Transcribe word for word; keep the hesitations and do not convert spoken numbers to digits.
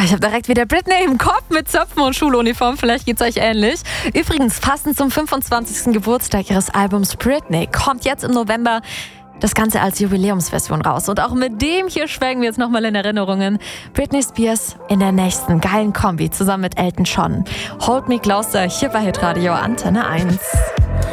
ich habe direkt wieder Britney im Kopf mit Zöpfen und Schuluniform. Vielleicht geht's euch ähnlich. Übrigens, passend zum fünfundzwanzigsten Geburtstag ihres Albums Britney kommt jetzt im November das Ganze als Jubiläumsversion raus. Und auch mit dem hier schwelgen wir jetzt nochmal in Erinnerungen. Britney Spears in der nächsten geilen Kombi zusammen mit Elton John. Hold Me Closer hier bei Hitradio Antenne eins.